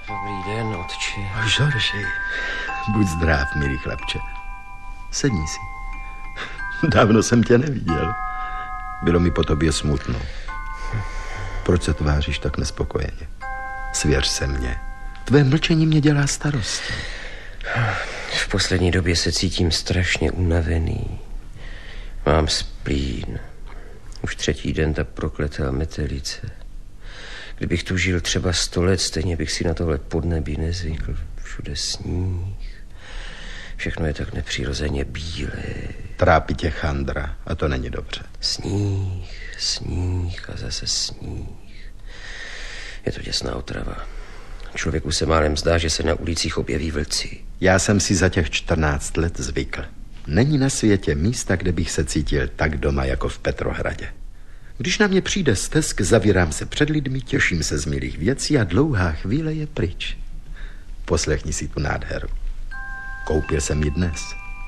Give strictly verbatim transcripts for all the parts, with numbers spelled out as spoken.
Dobrý den, otče. Žorži, buď zdrav, milý chlapče. Sedni si. Dávno jsem tě neviděl. Bylo mi po tobě smutno. Proč se tváříš tak nespokojeně? Svěř se mně. Tvé mlčení mě dělá starosti. V poslední době se cítím strašně unavený. Mám splín. Už třetí den ta prokletá metelice. Kdybych tu žil třeba sto let, stejně bych si na tohle podnebí nezvykl. Všude sníh. Všechno je tak nepřirozeně bílé. Trápí tě chandra a to není dobře. Sníh, sníh a zase sníh. Je to děsná otrava. Člověku se málem zdá, že se na ulicích objeví vlci. Já jsem si za těch čtrnáct let zvykl. Není na světě místa, kde bych se cítil tak doma jako v Petrohradě. Když na mě přijde stesk, zavírám se před lidmi, těším se z milých věcí a dlouhá chvíle je pryč. Poslechni si tu nádheru. Koupil jsem ji dnes.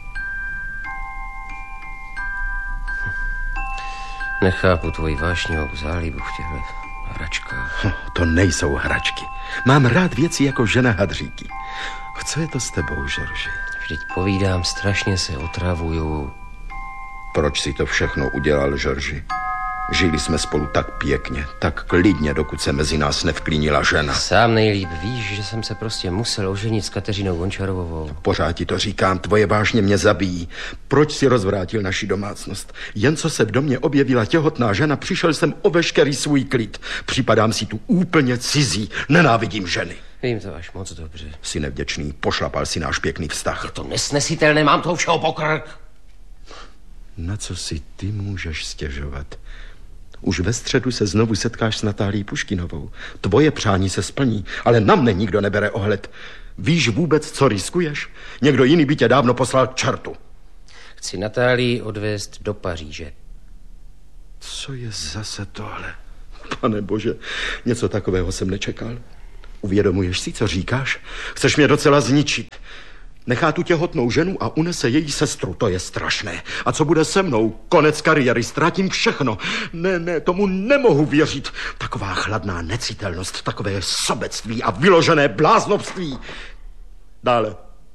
Nechápu tvoji vášnivou zálibu v těchto hračkách. To nejsou hračky. Mám rád věci jako žena hadříky. Co je to s tebou, Žorži? Vždyť povídám, strašně se otravuju. Proč si to všechno udělal, Žorži? Žili jsme spolu tak pěkně, tak klidně, dokud se mezi nás nevklínila žena. Sám nejlíp víš, že jsem se prostě musel oženit s Kateřinou Gončarovou. Pořád ti to říkám, tvoje vášně mě zabíjí. Proč si rozvrátil naši domácnost? Jen co se v domě objevila těhotná žena, přišel jsem o veškerý svůj klid. Připadám si tu úplně cizí, nenávidím ženy. Vím to až moc dobře. Jsi nevděčný, pošlapal si náš pěkný vztah. Je to nesnesitelné, mám toho všeho pokrk. Na co si ty můžeš stěžovat? Už ve středu se znovu setkáš s Natálií Puškinovou. Tvoje přání se splní, ale na mne nikdo nebere ohled. Víš vůbec, co riskuješ? Někdo jiný by tě dávno poslal k čertu. Chci Natálii odvést do Paříže. Co je zase tohle? Pane bože, něco takového jsem nečekal. Uvědomuješ si, co říkáš? Chceš mě docela zničit. Nechá tu těhotnou ženu a unese její sestru, to je strašné. A co bude se mnou? Konec kariéry, ztratím všechno. Ne, ne, tomu nemohu věřit. Taková chladná necitelnost, takové sobectví a vyložené bláznovství. Dále.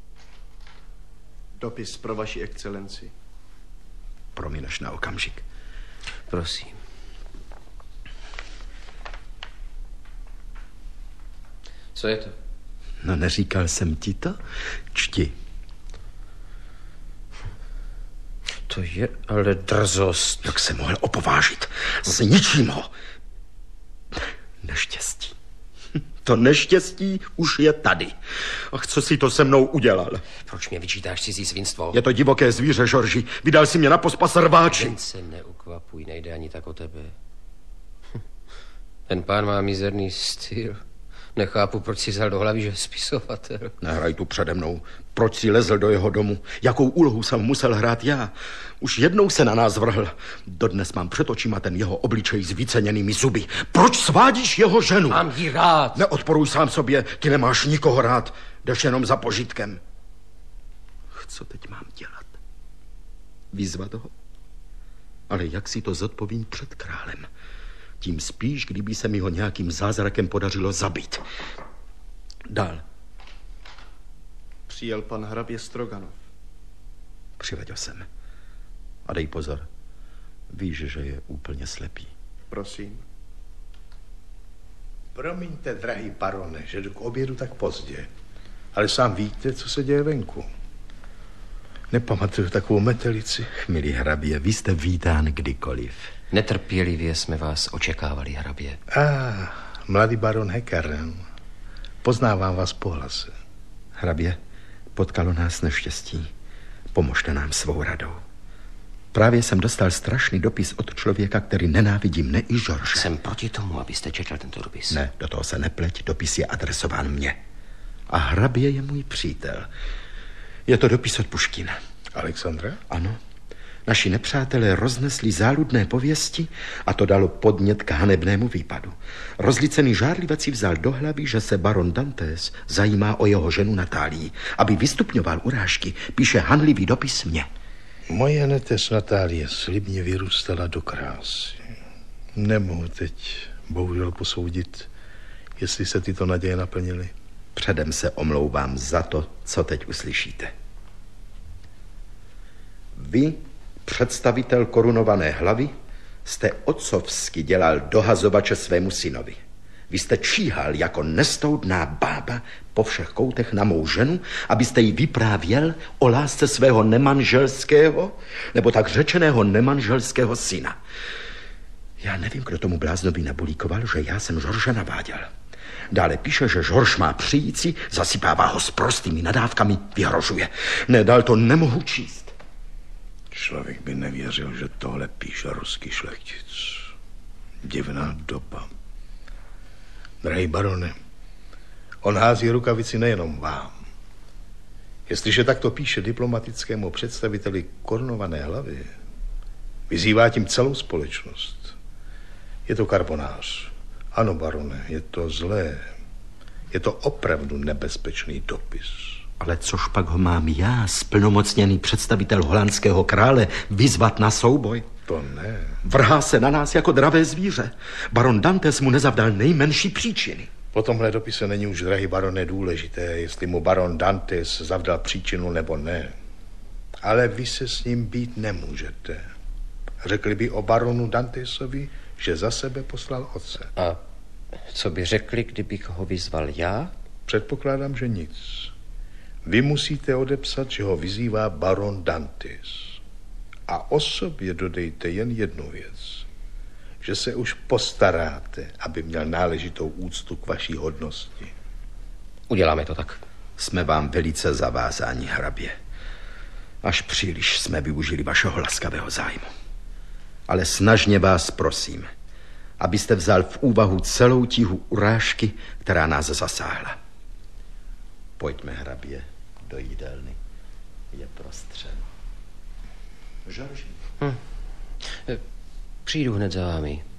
Dopis pro vaši excelenci. Promineš na okamžik. Prosím. Co je to? No, neříkal jsem ti to? Čti. To je ale drzost. Jak se mohl opovážit? Zničím ho. Neštěstí. To neštěstí už je tady. Ach, co si to se mnou udělal? Proč mě vyčítáš cizí svinstvo? Je to divoké zvíře, Žorži. Vydal si mě na pospas rváči. Jen se neukvapuj, nejde ani tak o tebe. Ten pán má mizerný styl. Nechápu, proč si vzal do hlavy, že je spisovatel. Nehraj tu přede mnou. Proč si lezl do jeho domu? Jakou úlohu jsem musel hrát já? Už jednou se na nás vrhl. Dodnes mám před očima ten jeho obličej s vyceněnými zuby. Proč svádíš jeho ženu? Mám ji rád. Neodporuj sám sobě, ty nemáš nikoho rád. Jdeš jenom za požitkem. Co teď mám dělat? Vyzvat ho? Ale jak si to zodpovím před králem? Tím spíš, kdyby se mi ho nějakým zázrakem podařilo zabít. Dál. Přijel pan hrabě Stroganov. Přiveď ho sem. A dej pozor. Víš, že je úplně slepý. Prosím. Promiňte, drahý barone, že jdu k obědu tak pozdě. Ale sám víte, co se děje venku. Nepamatuju takovou metelici. Milý hrabě, vy jste vítán kdykoliv. Netrpělivě jsme vás očekávali, hrabě. A, ah, mladý baron Hecker. Poznávám vás po hlase. Hrabě, potkalo nás neštěstí. Pomožte nám svou radou. Právě jsem dostal strašný dopis od člověka, který nenávidí mne i Žorže. Jsem proti tomu, abyste četl tento dopis. Ne, do toho se nepleť, dopis je adresován mně. A hrabě je můj přítel. Je to dopis od Puškina. Alexandra? Ano. Naši nepřátelé roznesli záludné pověsti a to dalo podnět k hanebnému výpadu. Rozlicený žárlivec si vzal do hlavy, že se baron Dantes zajímá o jeho ženu Natálii. Aby vystupňoval urážky, píše hanlivý dopis mně. Moje neteř Natálie slibně vyrůstala do krásy. Nemohu teď bohužel posoudit, jestli se tyto naděje naplnily. Předem se omlouvám za to, co teď uslyšíte. Vy, představitel korunované hlavy, jste otcovsky dělal dohazovače svému synovi. Vy jste číhal jako nestoudná bába po všech koutech na mou ženu, abyste jí vyprávěl o lásce svého nemanželského, nebo tak řečeného nemanželského syna. Já nevím, kdo tomu bláznovi nabulíkoval, že já jsem Žorže naváděl. Dále píše, že Žorž má přijíci, zasypává ho s prostými nadávkami, vyhrožuje. Ne, dál to nemohu číst. Člověk by nevěřil, že tohle píše ruský šlechtic. Divná doba. Drahý barone, on hází rukavici nejenom vám. Jestliže takto píše diplomatickému představiteli korunované hlavy, vyzývá tím celou společnost. Je to karbonář. Ano, barone, je to zlé. Je to opravdu nebezpečný dopis. Ale což pak ho mám já, splnomocněný představitel holandského krále, vyzvat na souboj? To ne. Vrhá se na nás jako dravé zvíře. Baron Dantes mu nezavdal nejmenší příčiny. Po tomhle dopise není už, drahý barone, důležité, jestli mu baron Dantes zavdal příčinu nebo ne. Ale vy se s ním být nemůžete. Řekli by o baronu Dantesovi, že za sebe poslal otce. A co by řekli, kdybych ho vyzval já? Předpokládám, že nic. Vy musíte odepsat, že ho vyzývá baron Dantes. A o sobě dodejte jen jednu věc. Že se už postaráte, aby měl náležitou úctu k vaší hodnosti. Uděláme to tak. Jsme vám velice zavázáni, hrabě. Až příliš jsme využili vašeho laskavého zájmu. Ale snažně vás prosím, abyste vzal v úvahu celou tíhu urážky, která nás zasáhla. Pojďme, hrabě, do jídelny. Je prostřeno. Žorži. Hm. Přijdu hned za vámi.